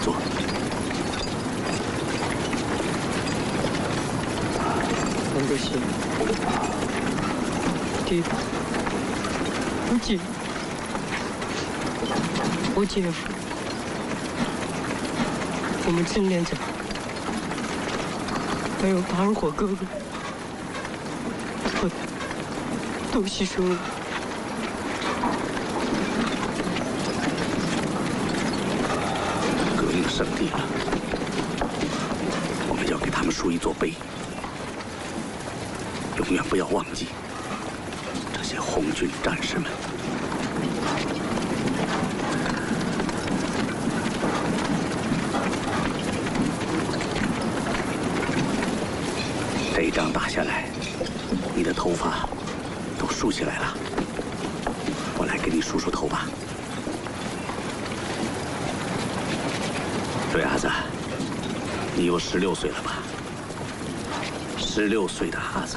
说。 很可惜，爹，我姐，我姐夫，我们郑连长，还有巴尔火哥哥，都牺牲了。 革命胜利了，我们要给他们竖一座碑，永远不要忘记这些红军战士们。这一仗打下来，你的头发都竖起来了。我来给你梳梳头吧。对，阿子，你有16岁了吧？16岁的哈子，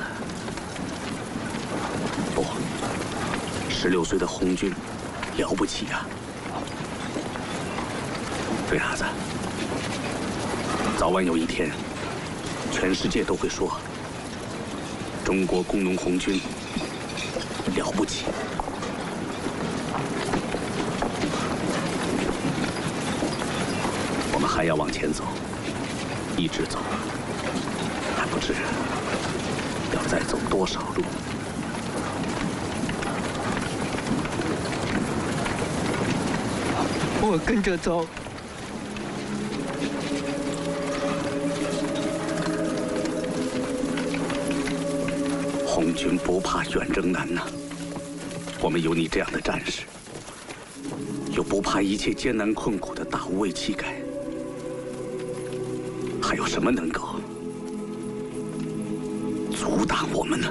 不，16岁的红军了不起呀！对，哈子，早晚有一天，全世界都会说。中国工农红军了不起。我们还要往前走，一直走，还不知要再走多少路。 我跟着走。 红军不怕远征难呐，我们有你这样的战士，有不怕一切艰难困苦的大无畏气概，还有什么能够阻挡我们呢？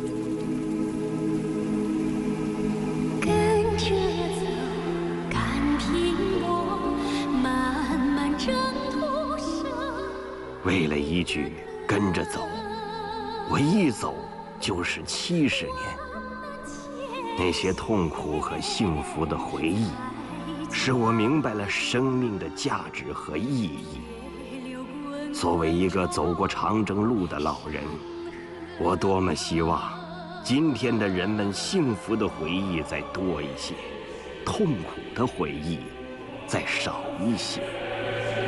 跟着走，看苹果漫漫征途上。 为了一句跟着走，我一走就是70年。那些痛苦和幸福的回忆，使我明白了生命的价值和意义。作为一个走过长征路的老人，我多么希望今天的人们幸福的回忆再多一些，痛苦的回忆再少一些。